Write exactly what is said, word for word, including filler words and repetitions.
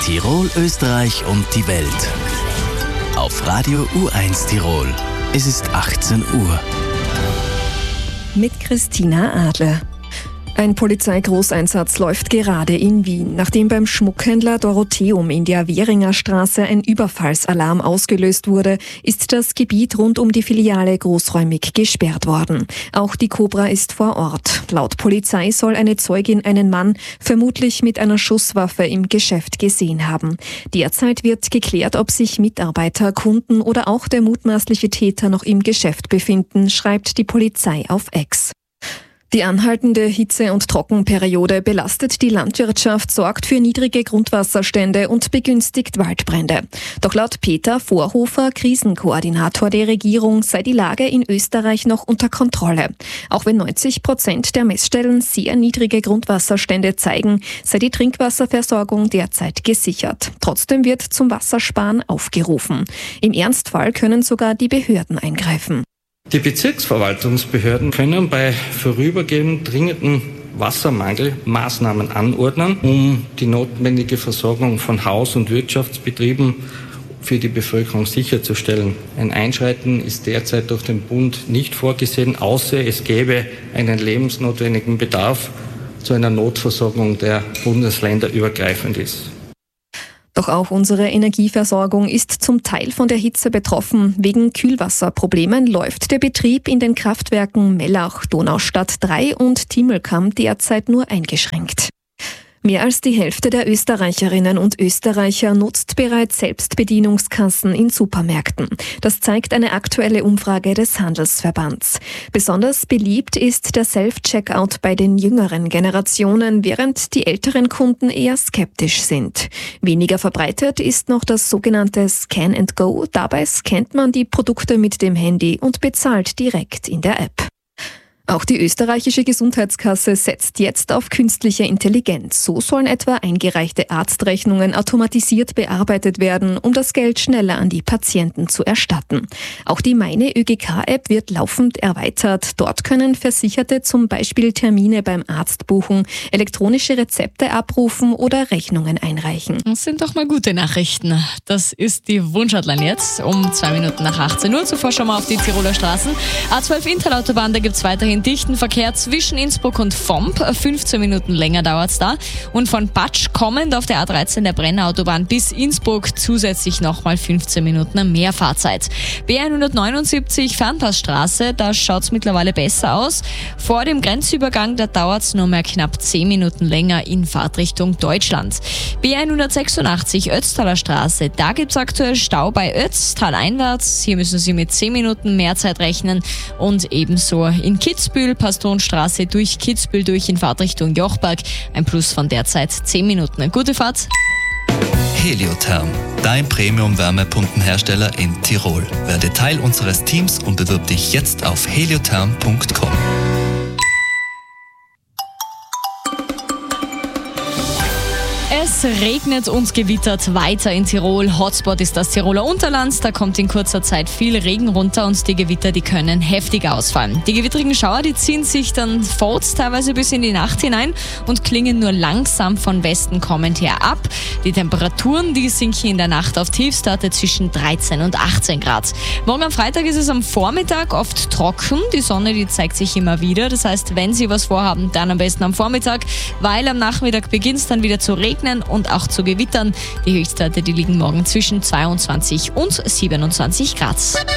Tirol, Österreich und die Welt. Auf Radio U eins Tirol. Es ist achtzehn Uhr. Mit Christina Adler. Ein Polizeigroßeinsatz läuft gerade in Wien, nachdem beim Schmuckhändler Dorotheum in der Währinger Straße ein Überfallsalarm ausgelöst wurde, ist das Gebiet rund um die Filiale großräumig gesperrt worden. Auch die Cobra ist vor Ort. Laut Polizei soll eine Zeugin einen Mann vermutlich mit einer Schusswaffe im Geschäft gesehen haben. Derzeit wird geklärt, ob sich Mitarbeiter, Kunden oder auch der mutmaßliche Täter noch im Geschäft befinden, schreibt die Polizei auf X. Die anhaltende Hitze- und Trockenperiode belastet die Landwirtschaft, sorgt für niedrige Grundwasserstände und begünstigt Waldbrände. Doch laut Peter Vorhofer, Krisenkoordinator der Regierung, sei die Lage in Österreich noch unter Kontrolle. Auch wenn neunzig Prozent der Messstellen sehr niedrige Grundwasserstände zeigen, sei die Trinkwasserversorgung derzeit gesichert. Trotzdem wird zum Wassersparen aufgerufen. Im Ernstfall können sogar die Behörden eingreifen. Die Bezirksverwaltungsbehörden können bei vorübergehend dringenden Wassermangel Maßnahmen anordnen, um die notwendige Versorgung von Haus- und Wirtschaftsbetrieben für die Bevölkerung sicherzustellen. Ein Einschreiten ist derzeit durch den Bund nicht vorgesehen, außer es gäbe einen lebensnotwendigen Bedarf zu einer Notversorgung, der bundesländerübergreifend ist. Doch auch unsere Energieversorgung ist zum Teil von der Hitze betroffen. Wegen Kühlwasserproblemen läuft der Betrieb in den Kraftwerken Mellach, Donaustadt drei und Timmelkamp derzeit nur eingeschränkt. Mehr als die Hälfte der Österreicherinnen und Österreicher nutzt bereits Selbstbedienungskassen in Supermärkten. Das zeigt eine aktuelle Umfrage des Handelsverbands. Besonders beliebt ist der Self-Checkout bei den jüngeren Generationen, während die älteren Kunden eher skeptisch sind. Weniger verbreitet ist noch das sogenannte Scan and Go. Dabei scannt man die Produkte mit dem Handy und bezahlt direkt in der App. Auch die österreichische Gesundheitskasse setzt jetzt auf künstliche Intelligenz. So sollen etwa eingereichte Arztrechnungen automatisiert bearbeitet werden, um das Geld schneller an die Patienten zu erstatten. Auch die Meine ÖGK-App wird laufend erweitert. Dort können Versicherte zum Beispiel Termine beim Arzt buchen, elektronische Rezepte abrufen oder Rechnungen einreichen. Das sind doch mal gute Nachrichten. Das ist die Wunschhotline jetzt um zwei Minuten nach achtzehn Uhr. Zuvor schauen wir auf die Tiroler Straßen. A zwölf Interlautobahn, da gibt es weiterhin dichten Verkehr zwischen Innsbruck und Vomp. fünfzehn Minuten länger dauert es da. Und von Patsch kommend auf der A dreizehn der Brenner-Autobahn bis Innsbruck zusätzlich nochmal fünfzehn Minuten mehr Fahrzeit. B hundertneunundsiebzig Fernpassstraße, da schaut es mittlerweile besser aus. Vor dem Grenzübergang, da dauert es nur mehr knapp zehn Minuten länger in Fahrtrichtung Deutschland. B hundertsechsundachtzig Ötztaler Straße, da gibt es aktuell Stau bei Ötz, taleinwärts. Hier müssen Sie mit zehn Minuten mehr Zeit rechnen. Und ebenso in Kitzbühel, Pastonstraße durch Kitzbühel durch in Fahrtrichtung Jochberg. Ein Plus von derzeit zehn Minuten. Gute Fahrt. Heliotherm, dein Premium-Wärmepumpenhersteller in Tirol. Werde Teil unseres Teams und bewirb dich jetzt auf heliotherm punkt com. Es regnet und gewittert weiter in Tirol. Hotspot ist das Tiroler Unterland. Da kommt in kurzer Zeit viel Regen runter und die Gewitter, die können heftiger ausfallen. Die gewittrigen Schauer, die ziehen sich dann fort, teilweise bis in die Nacht hinein und klingen nur langsam von Westen kommend her ab. Die Temperaturen, die sinken in der Nacht auf Tiefstwerte zwischen dreizehn und achtzehn Grad. Morgen am Freitag ist es am Vormittag oft trocken. Die Sonne, die zeigt sich immer wieder. Das heißt, wenn Sie was vorhaben, dann am besten am Vormittag, weil am Nachmittag beginnt es dann wieder zu regnen und auch zu gewittern. Die Höchstwerte, die liegen morgen zwischen zweiundzwanzig und siebenundzwanzig Grad.